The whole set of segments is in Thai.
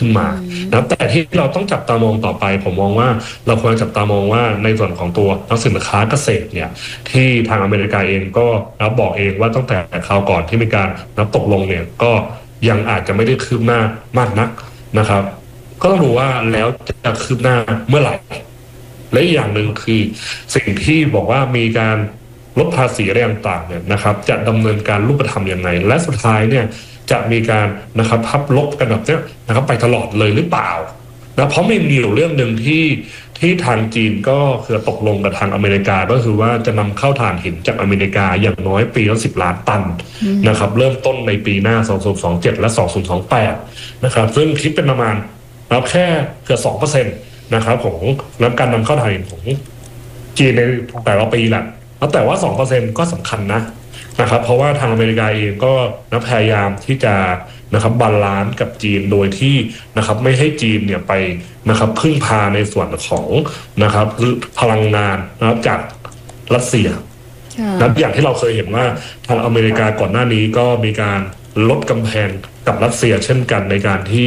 ขึ้นมานะแต่ที่เราต้องจับตามองต่อไปผมมองว่าเราควรจับตามองว่าในส่วนของตัวสินค้าเกษตรเนี่ยที่ทางอเมริกาเองก็บอกเองว่าตั้งแต่คราวก่อนที่มีการตกลงเนี่ยก็ยังอาจจะไม่ได้คืบหน้ามากนักนะครับก็ต้องดูว่าแล้วจะคืบหน้าเมื่อไหร่และอีกอย่างหนึ่งคือสิ่งที่บอกว่ามีการลดภาษีอะไรต่างๆเนี่ยนะครับจะดำเนินการรูปธรรมยังไงและสุดท้ายเนี่ยจะมีการพับลบกันแบบนี้นะครับไปตลอดเลยหรือเปล่านะเพราะมีอยู่เรื่องหนึ่งที่ทางจีนก็คือตกลงกับทางอเมริกาก็คือว่าจะนำเข้าถ่านหินจากอเมริกาอย่างน้อยปีละ10 ล้านตันนะครับเริ่มต้นในปีหน้า2027และ2028นะครับซึ่งคิดเป็นประมาณแค่เกือบ 2% นะครับของการนำเข้าถ่านหินของจีนในแต่ละปีแหละแต่ว่า 2% ก็สำคัญนะครับเพราะว่าทางอเมริกาเองก็พยายามที่จะบาลานซ์กับจีนโดยที่ไม่ให้จีนเนี่ยไปพึ่งพาในส่วนของพลังงานจากรัสเซียอย่างที่เราเคยเห็นว่าทางอเมริกาก่อนหน้านี้ก็มีการลดกำแพงกับรัสเซียเช่นกันในการที่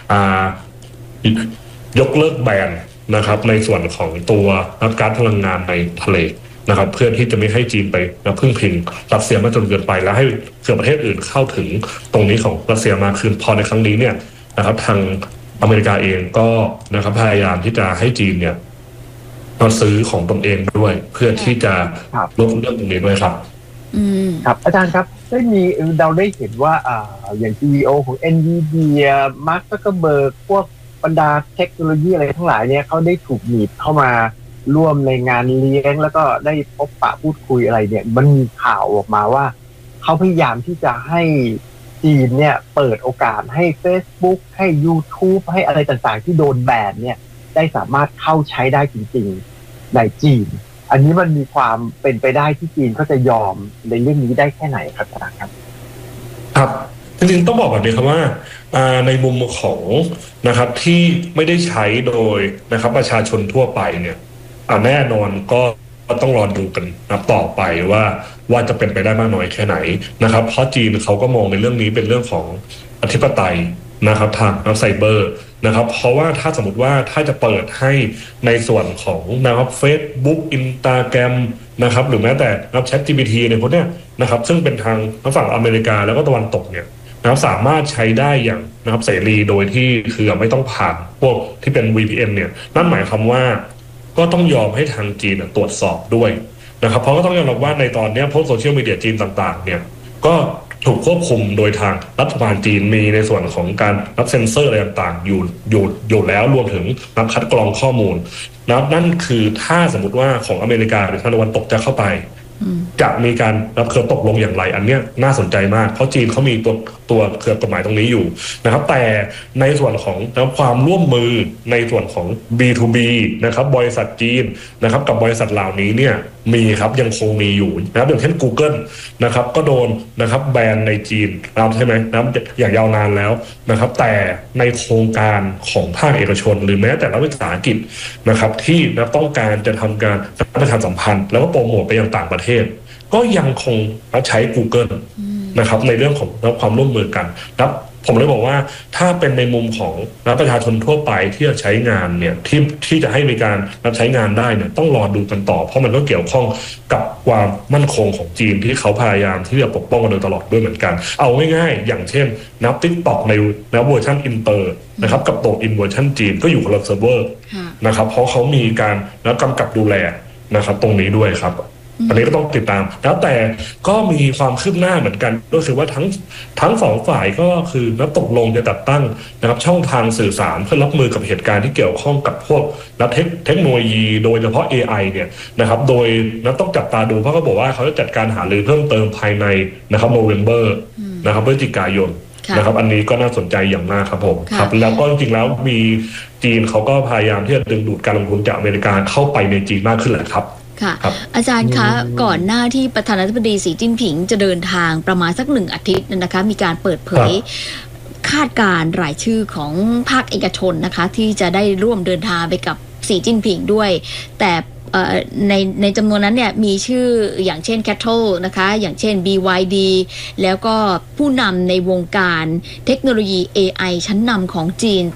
ยกเลิกแบนในส่วนของตัวการพลังงานในทะเลเพื่อที่จะไม่ให้จีนไปพึ่งพิงรัสเซียมากจนเกินไปแล้วให้ประเทศอื่นเข้าถึงตรงนี้ของรัสเซียมากขึ้นพอในครั้งนี้เนี่ยทางอเมริกาเองก็พยายามที่จะให้จีนเนี่ยมาซื้อของตนเองด้วยเพื่อที่จะลดเรื่องตรงนี้ด้วยครับครับอาจารย์ครับเราได้เห็นว่าอย่าง CEO ของ NVIDIA มาร์ค ซักเคอร์เบิร์กพวกบรรดาเทคโนโลยีอะไรทั้งหลายเนี่ยเขาได้ถูกหนีบเข้ามาร่วมในงานเลี้ยงแล้วก็ได้พบปะพูดคุยอะไรเนี่ยมันมีข่าวออกมาว่าเขาพยายามที่จะให้จีนเนี่ยเปิดโอกาสให้ Facebook ให้ YouTube ให้อะไรต่างๆที่โดนแบนเนี่ยได้สามารถเข้าใช้ได้จริงๆในจีนอันนี้มันมีความเป็นไปได้ที่จีนก็จะยอมในเรื่องนี้ได้แค่ไหนครับอาจารย์ครับครับจริงๆต้องบอกแบบนี้ครับว่าในมุมของที่ไม่ได้ใช้โดยประชาชนทั่วไปเนี่ยแน่นอนก็ต้องรอดูกันต่อไปว่าจะเป็นไปได้มากน้อยแค่ไหนเพราะจีนเขาก็มองในเรื่องนี้เป็นเรื่องของอธิปไตยทางไซเบอร์เพราะว่าถ้าสมมติว่าถ้าจะเปิดให้ในส่วนของFacebook Instagram หรือแม้แต่ChatGPT ในพวกเนี้ยซึ่งเป็นทางฝั่งอเมริกาแล้วก็ตะวันตกเนี่ยสามารถใช้ได้อย่างเสรีโดยที่คือไม่ต้องผ่านพวกที่เป็น VPN เนี่ยนั่นหมายความว่าก็ต้องยอมให้ทางจีนตรวจสอบด้วยเพราะก็ต้องยอมรับว่าในตอนนี้พวกโซเชียลมีเดียจีนต่างๆเนี่ยก็ถูกควบคุมโดยทางรัฐบาลจีนมีในส่วนของการเซ็นเซอร์อะไรต่างๆอยู่แล้วรวมถึงคัดกรองข้อมูลนั่นคือถ้าสมมติว่าของอเมริกาหรือทางตะวันตกจะเข้าไปจะมีการเครือตกลงอย่างไรอันเนี้ยน่าสนใจมากเพราะจีนเขามีตัวเครือกฎหมายตรงนี้อยู่แต่ในส่วนของความร่วมมือในส่วนของ B2B บริษัทจีนกับบริษัทเหล่านี้เนี่ยมีครับยังคงมีอยู่อย่างเช่น Google ก็โดนแบนในจีนใช่ไหมอย่างยาวนานแล้วแต่ในโครงการของภาคเอกชนหรือแม้แต่รัฐวิสาหกิจที่ต้องการจะทำการประชาสัมพันธ์แล้วก็โปรโมทไปยังต่างประเทศก็ยังคงใช้ Google ในเรื่องของความร่วมมือกันผมเลยบอกว่าถ้าเป็นในมุมของประชาชนทั่วไปที่จะใช้งานเนี่ยที่จะให้มีการใช้งานได้เนี่ยต้องรอดูกันต่อเพราะมันก็เกี่ยวข้องกับความมั่นคงของจีนที่เขาพยายามที่จะปกป้องกันโดยตลอดด้วยเหมือนกันเอาง่ายๆอย่างเช่นTikTok ในเวอร์ชันอินเตอร์กับโตอินเวอร์ชันจีนก็อยู่คนละเซิร์ฟเวอร์เพราะเขามีการกำกับดูแลตรงนี้ด้วยครับอันนี้ก็ต้องติดตามแล้วแต่ก็มีความคืบหน้าเหมือนกันก็คือว่าทั้งสองฝ่ายก็คือตกลงจะจัดตั้งช่องทางสื่อสารเพื่อรับมือกับเหตุการณ์ที่เกี่ยวข้องกับพวกเทคโนโลยีโดยเฉพาะ AI เนี่ยโดยต้องจับตาดูเพราะเขาบอกว่าเขาจะจัดการหารือเพิ่มเติมภายในโนเวมเบอร์พฤศจิกายนอันนี้ก็น่าสนใจอย่างมากครับผมครับแล้วก็จริงๆแล้วมีจีนเขาก็พยายามที่จะดึงดูดการลงทุนจากอเมริกาเข้าไปในจีนมากขึ้นแหละครับค่ะอาจารย์คะก่อนหน้าที่ประธานาธิบดีสีจิ้นผิงจะเดินทางประมาณสัก1 อาทิตย์นะคะมีการเปิดเผยคาดการรายชื่อของภาคเอกชนนะคะที่จะได้ร่วมเดินทางไปกับสีจิ้นผิงด้วยแต่ในจำนวนนั้นเนี่ยมีชื่ออย่างเช่น Cattle นะคะอย่างเช่น BYD แล้วก็ผู้นำในวงการเทคโนโลยี AI ชั้นนำของจีน